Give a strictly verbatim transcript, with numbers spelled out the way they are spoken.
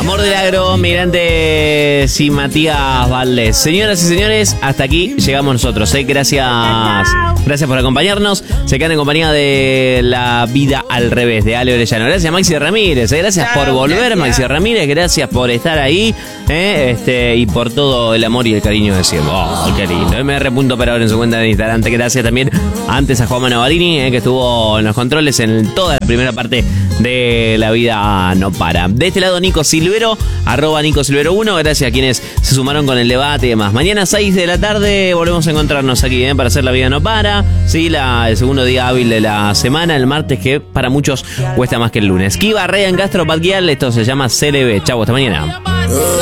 Amor del Agro, Migrantes y Matías Valdés. Señoras y señores, hasta aquí llegamos nosotros. ¿eh? Gracias, gracias por acompañarnos. Se quedan en compañía de La Vida al Revés, de Ale Orellano. Gracias, Maxi Ramírez. ¿eh? Gracias por volver, gracias. Maxi Ramírez. Gracias por estar ahí ¿eh? este, y por todo el amor y el cariño de siempre. Oh, qué lindo. M R punto operador en su cuenta de Instagram. Gracias también antes a Juan Navarini, ¿eh? que estuvo en los controles en toda la primera parte de La Vida No Para. De este lado, Nico Silvero, arroba Nico Silvero uno. Gracias a quienes se sumaron con el debate y demás. Mañana seis de la tarde volvemos a encontrarnos aquí ¿eh? para hacer La Vida No Para. Sí, la, el segundo día hábil de la semana, el martes, que para muchos cuesta más que el lunes. Kiva, Ryan Castro, Pat Gial, esto se llama C L B. Chau, hasta mañana.